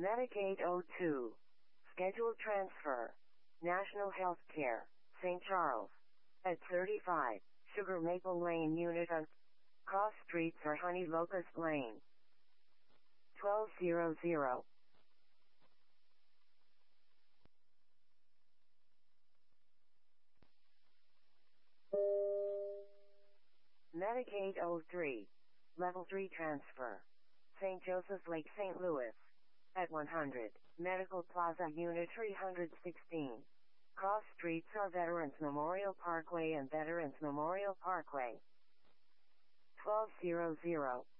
Medicaid O2. Scheduled transfer. National Healthcare, St. Charles. At 35, Sugar Maple Lane Unit on Cross Streets or Honey Locust Lane. 1200. Medicaid O3. Level 3 transfer. St. Joseph's Lake, St. Louis. At 100, Medical Plaza Unit 316. Cross Streets are Veterans Memorial Parkway and Veterans Memorial Parkway. 1200.